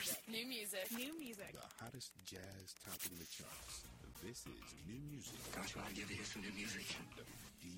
New music. New music. The hottest jazz topping the charts. This is new music. Don't you want to give you some new music? WDRB.